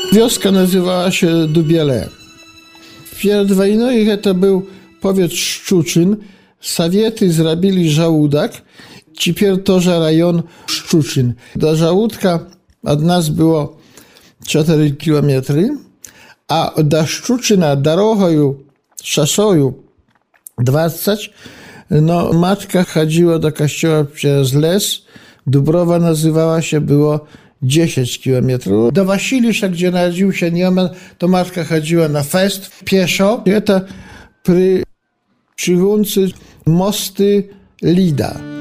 Wioska nazywała się Dubiele. Przed wojną to był powiat Szczuczyn. Sowiety zrobili żołądek. Teraz to rejon Szczuczyn. Do żołądka od nas było 4 kilometry, a do Szczuczyna drogą, szosą 20. No, matka chodziła do kościoła przez les. Dubrowa nazywała się, było 10 kilometrów. Do Wasilisza, gdzie narodził się Nieoman, to matka chodziła na fest pieszo. To przy łące Mosty Lida.